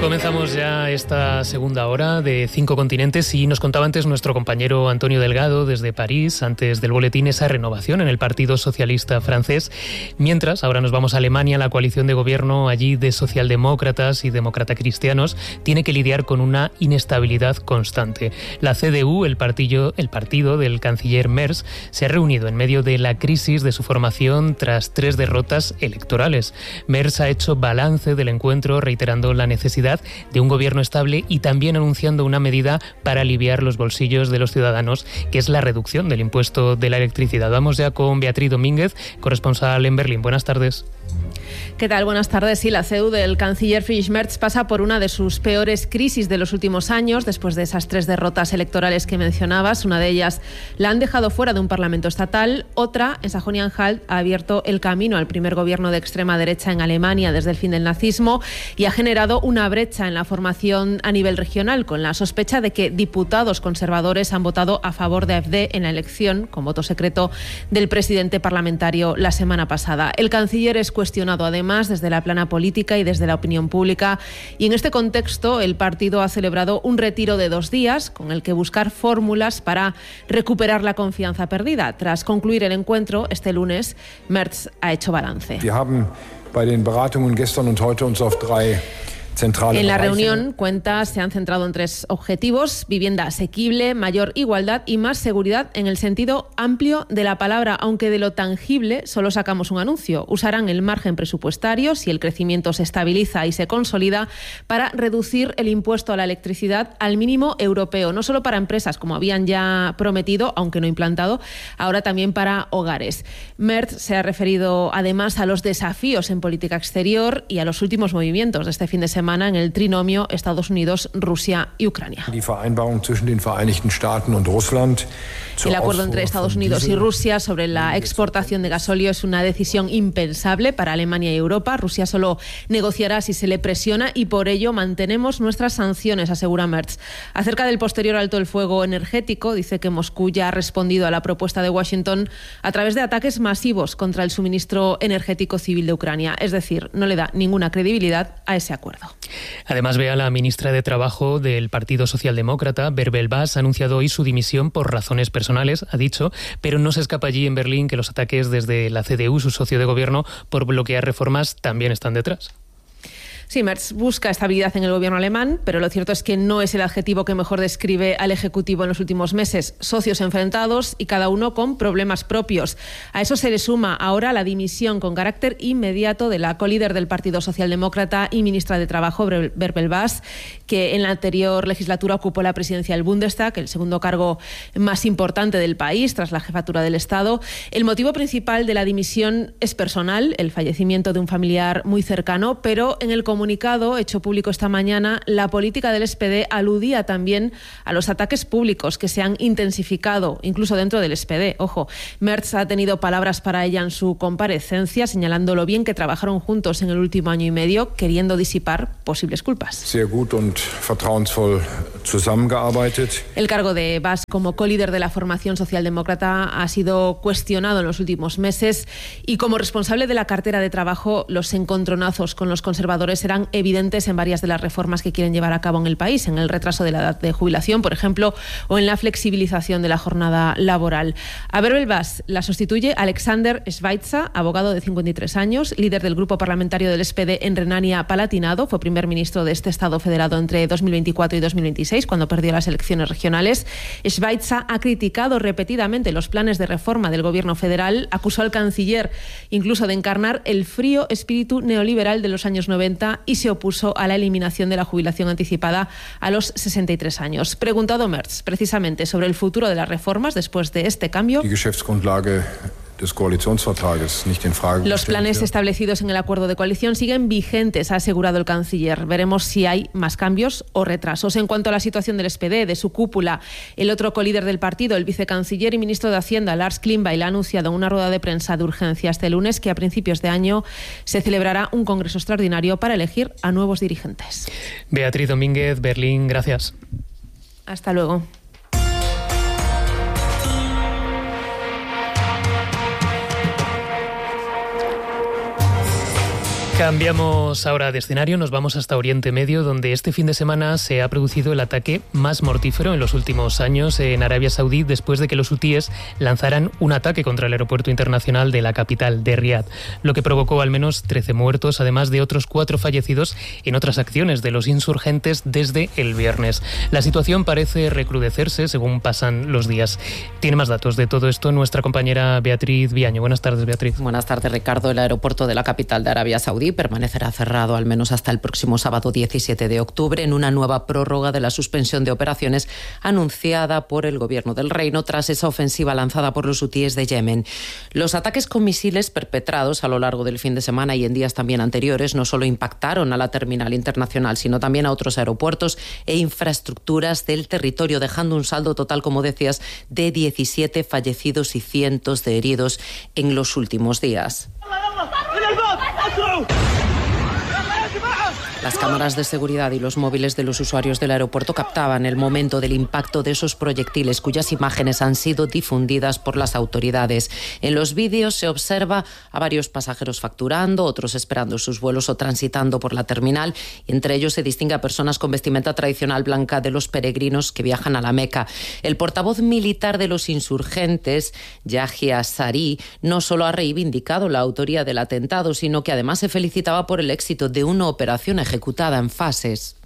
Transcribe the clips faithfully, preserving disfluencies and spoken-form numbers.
Comenzamos ya esta segunda hora de Cinco Continentes y nos contaba antes nuestro compañero Antonio Delgado desde París, antes del boletín, esa renovación en el Partido Socialista francés. Mientras, ahora nos vamos a Alemania, la coalición de gobierno allí de socialdemócratas y demócrata cristianos tiene que lidiar con una inestabilidad constante. La C D U, el partido, el partido del canciller Merz, se ha reunido en medio de la crisis de su formación tras tres derrotas electorales. Merz ha hecho balance del encuentro, reiterando la necesidad de un gobierno estable y también anunciando una medida para aliviar los bolsillos de los ciudadanos, que es la reducción del impuesto de la electricidad. Vamos ya con Beatriz Domínguez, corresponsal en Berlín. Buenas tardes. ¿Qué tal? Buenas tardes. Sí, la C D U del canciller Friedrich Merz pasa por una de sus peores crisis de los últimos años, después de esas tres derrotas electorales que mencionabas. Una de ellas la han dejado fuera de un parlamento estatal, otra, en Sajonia-Anhalt, ha abierto el camino al primer gobierno de extrema derecha en Alemania desde el fin del nazismo y ha generado una brecha en la formación a nivel regional, con la sospecha de que diputados conservadores han votado a favor de A F D en la elección, con voto secreto, del presidente parlamentario la semana pasada. El canciller es cuestionado además desde la plana política y desde la opinión pública, y en este contexto el partido ha celebrado un retiro de dos días con el que buscar fórmulas para recuperar la confianza perdida. Tras concluir el encuentro este lunes, Merz ha hecho balance. Wir haben bei den Beratungen gestern und heute uns auf drei En la reunión, cuentas se han centrado en tres objetivos: vivienda asequible, mayor igualdad y más seguridad en el sentido amplio de la palabra, aunque de lo tangible solo sacamos un anuncio. Usarán el margen presupuestario, si el crecimiento se estabiliza y se consolida, para reducir el impuesto a la electricidad al mínimo europeo, no solo para empresas, como habían ya prometido, aunque no implantado, ahora también para hogares. Merz se ha referido además a los desafíos en política exterior y a los últimos movimientos de este fin de semana en el trinomio Estados Unidos, Rusia y Ucrania. El acuerdo entre Estados Unidos y Rusia sobre la exportación de gasóleo es una decisión impensable para Alemania y Europa. Rusia solo negociará si se le presiona y por ello mantenemos nuestras sanciones, asegura Merz. Acerca del posterior alto el fuego energético, dice que Moscú ya ha respondido a la propuesta de Washington a través de ataques masivos contra el suministro energético civil de Ucrania. Es decir, no le da ninguna credibilidad a ese acuerdo. Además, vea, la ministra de Trabajo del Partido Socialdemócrata, Bärbel Bas, ha anunciado hoy su dimisión por razones personales, ha dicho, pero no se escapa allí en Berlín que los ataques desde la C D U, su socio de gobierno, por bloquear reformas también están detrás. Sí, Merz busca estabilidad en el gobierno alemán, pero lo cierto es que no es el adjetivo que mejor describe al Ejecutivo en los últimos meses. Socios enfrentados y cada uno con problemas propios. A eso se le suma ahora la dimisión con carácter inmediato de la colíder del Partido Socialdemócrata y ministra de Trabajo, Bärbel Bas, que en la anterior legislatura ocupó la presidencia del Bundestag, el segundo cargo más importante del país tras la jefatura del Estado. El motivo principal de la dimisión es personal, el fallecimiento de un familiar muy cercano, pero en el comunicado hecho público esta mañana, la política del S P D aludía también a los ataques públicos que se han intensificado, incluso dentro del S P D. Ojo, Merz ha tenido palabras para ella en su comparecencia, señalando lo bien que trabajaron juntos en el último año y medio, queriendo disipar posibles culpas. Sehr gut und vertrauensvoll zusammengearbeitet. El cargo de Bas como co-líder de la formación socialdemócrata ha sido cuestionado en los últimos meses y como responsable de la cartera de trabajo, los encontronazos con los conservadores serán evidentes en varias de las reformas que quieren llevar a cabo en el país, en el retraso de la edad de jubilación, por ejemplo, o en la flexibilización de la jornada laboral. A Bärbel Bas la sustituye Alexander Schweitzer, abogado de cincuenta y tres años, líder del grupo parlamentario del S P D en Renania-Palatinado, fue primer ministro de este Estado federado entre dos mil veinticuatro y dos mil veintiséis, cuando perdió las elecciones regionales. Schweitzer ha criticado repetidamente los planes de reforma del gobierno federal, acusó al canciller incluso de encarnar el frío espíritu neoliberal de los años noventa y se opuso a la eliminación de la jubilación anticipada a los sesenta y tres años. Preguntado Merz precisamente sobre el futuro de las reformas después de este cambio, los planes establecidos en el acuerdo de coalición siguen vigentes, ha asegurado el canciller. Veremos si hay más cambios o retrasos. En cuanto a la situación del S P D, de su cúpula, el otro colíder del partido, el vicecanciller y ministro de Hacienda, Lars Klingbeil, ha anunciado en una rueda de prensa de urgencia este lunes que a principios de año se celebrará un congreso extraordinario para elegir a nuevos dirigentes. Beatriz Domínguez, Berlín, gracias. Hasta luego. Cambiamos ahora de escenario, nos vamos hasta Oriente Medio, donde este fin de semana se ha producido el ataque más mortífero en los últimos años en Arabia Saudí, después de que los hutíes lanzaran un ataque contra el aeropuerto internacional de la capital, de Riad, lo que provocó al menos trece muertos, además de otros cuatro fallecidos en otras acciones de los insurgentes desde el viernes. La situación parece recrudecerse según pasan los días. Tiene más datos de todo esto nuestra compañera Beatriz Viaño. Buenas tardes, Beatriz. Buenas tardes, Ricardo. El aeropuerto de la capital de Arabia Saudí permanecerá cerrado al menos hasta el próximo sábado diecisiete de octubre en una nueva prórroga de la suspensión de operaciones anunciada por el gobierno del reino tras esa ofensiva lanzada por los hutíes de Yemen. Los ataques con misiles perpetrados a lo largo del fin de semana y en días también anteriores no solo impactaron a la terminal internacional, sino también a otros aeropuertos e infraestructuras del territorio, dejando un saldo total, como decías, de diecisiete fallecidos y cientos de heridos en los últimos días. Las cámaras de seguridad y los móviles de los usuarios del aeropuerto captaban el momento del impacto de esos proyectiles, cuyas imágenes han sido difundidas por las autoridades. En los vídeos se observa a varios pasajeros facturando, otros esperando sus vuelos o transitando por la terminal, y entre ellos se distingue a personas con vestimenta tradicional blanca de los peregrinos que viajan a la Meca. El portavoz militar de los insurgentes, Yahya Sari, no solo ha reivindicado la autoría del atentado, sino que además se felicitaba por el éxito de una operación ejecutada en fases.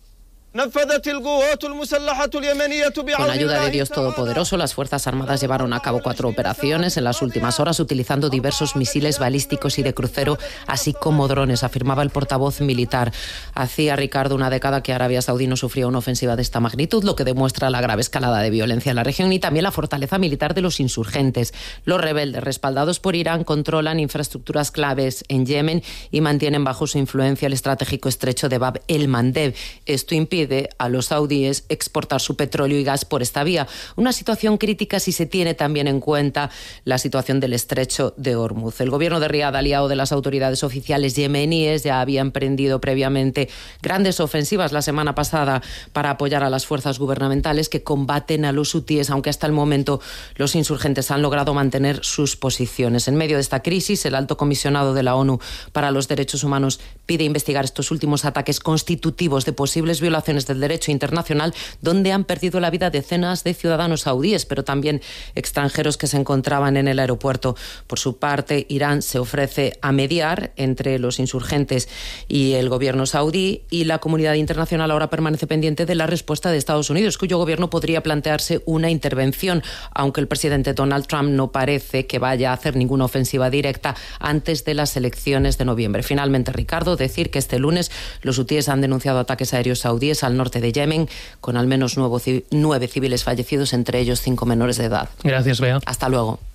Con ayuda de Dios Todopoderoso, las Fuerzas Armadas llevaron a cabo cuatro operaciones en las últimas horas utilizando diversos misiles balísticos y de crucero, así como drones, afirmaba el portavoz militar. Hacía, Ricardo, una década que Arabia Saudí no sufría una ofensiva de esta magnitud, lo que demuestra la grave escalada de violencia en la región y también la fortaleza militar de los insurgentes. Los rebeldes, respaldados por Irán, controlan infraestructuras claves en Yemen y mantienen bajo su influencia el estratégico estrecho de Bab el-Mandeb. Esto impide a los saudíes exportar su petróleo y gas por esta vía. Una situación crítica si se tiene también en cuenta la situación del estrecho de Hormuz. El gobierno de Riad, aliado de las autoridades oficiales yemeníes, ya había emprendido previamente grandes ofensivas la semana pasada para apoyar a las fuerzas gubernamentales que combaten a los hutíes, aunque hasta el momento los insurgentes han logrado mantener sus posiciones. En medio de esta crisis, el alto comisionado de la ONU para los Derechos Humanos pide investigar estos últimos ataques constitutivos de posibles violaciones del derecho internacional, donde han perdido la vida decenas de ciudadanos saudíes, pero también extranjeros que se encontraban en el aeropuerto. Por su parte, Irán se ofrece a mediar entre los insurgentes y el gobierno saudí, y la comunidad internacional ahora permanece pendiente de la respuesta de Estados Unidos, cuyo gobierno podría plantearse una intervención, aunque el presidente Donald Trump no parece que vaya a hacer ninguna ofensiva directa antes de las elecciones de noviembre. Finalmente, Ricardo, decir que este lunes los hutíes han denunciado ataques aéreos saudíes al norte de Yemen, con al menos nueve civiles fallecidos, entre ellos cinco menores de edad. Gracias, Bea. Hasta luego.